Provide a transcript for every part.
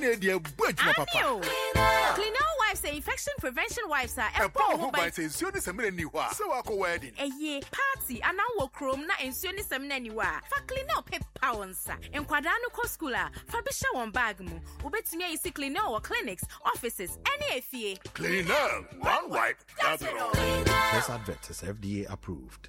dia buadwuma papa. Cleaner wipes and infection prevention wipes are Epo ho by say nsuo ni semre ni ho a. Se wa ko wedding. Eye party ana wo krom na nsuo ni semna ni wa. Fa cleaner paper wonsa. Enkwada no ko school a fa be hye won bag mu. Obetumi ayi cleaner or clinics, offices, any efie. Cleaner, one wipe. That's it all. This advert is FDA approved.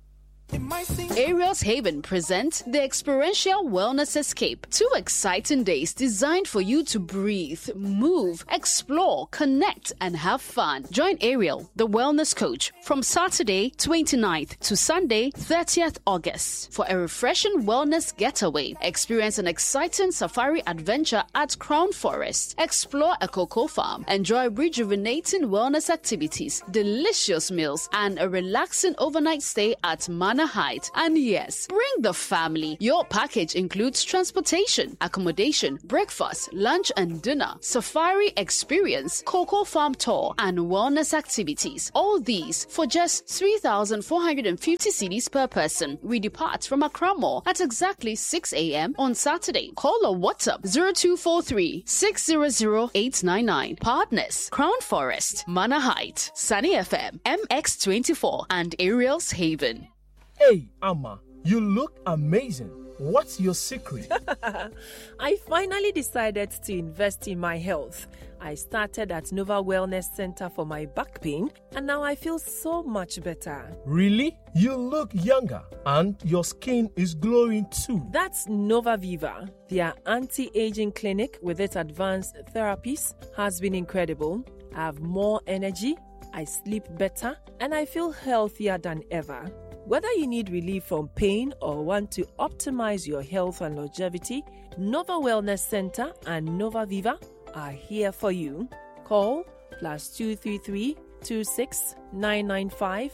Ariel's Haven presents the Experiential Wellness Escape. 2 exciting days designed for you to breathe, move, explore, connect, and have fun. Join Ariel, the wellness coach, from Saturday 29th to Sunday 30th August for a refreshing wellness getaway. Experience an exciting safari adventure at Crown Forest. Explore a cocoa farm. Enjoy rejuvenating wellness activities, delicious meals, and a relaxing overnight stay at Manor Heights. And yes, bring the family. Your package includes transportation, accommodation, breakfast, lunch and dinner, safari experience, cocoa farm tour, and wellness activities. All these for just 3,450 cedis per person. We depart from Accra Mall at exactly 6 a.m. on Saturday. Call or WhatsApp 0243 600 899. Partners: Crown Forest, Manor Heights, Sunny FM, MX24, and Ariel's Haven. Hey, Amma, you look amazing. What's your secret? I finally decided to invest in my health. I started at Nova Wellness Center for my back pain, and now I feel so much better. Really? You look younger, and your skin is glowing too. That's Nova Viva. Their anti-aging clinic with its advanced therapies has been incredible. I have more energy, I sleep better, and I feel healthier than ever. Whether you need relief from pain or want to optimize your health and longevity, Nova Wellness Center and Nova Viva are here for you. Call +233 26 995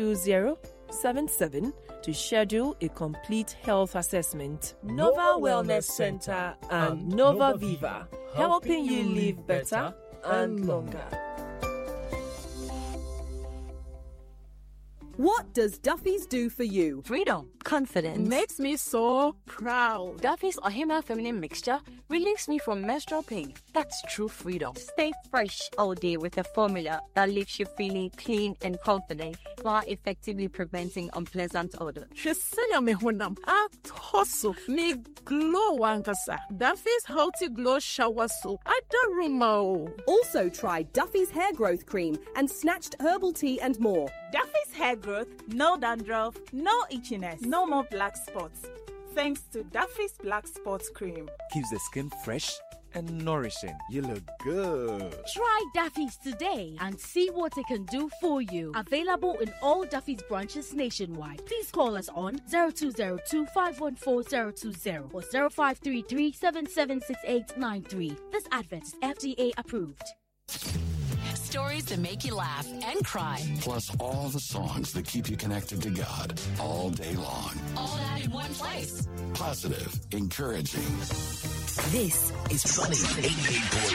2077 to schedule a complete health assessment. Nova Wellness Center and Nova Viva, helping you live better and longer. What does Duffy's do for you? Freedom, confidence. Makes me so proud. Duffy's Ohima Feminine Mixture relieves me from menstrual pain. That's true freedom. Stay fresh all day with a formula that leaves you feeling clean and confident while effectively preventing unpleasant odor. Me glow wankasa. Duffy's Healthy Glow Shower Soap. Also try Duffy's Hair Growth Cream and Snatched Herbal Tea and more. Duffy's Hair Growth, no dandruff, no itchiness, no more black spots. Thanks to Duffy's Black Spots Cream. Keeps the skin fresh and nourishing. You look good. Try Duffy's today and see what it can do for you. Available in all Duffy's branches nationwide. Please call us on 0202 514 020 or 0533 776893. This advert is FDA approved. Stories that make you laugh and cry. Plus all the songs that keep you connected to God all day long. All that in one place. Positive, encouraging. This is Sunny 88.1.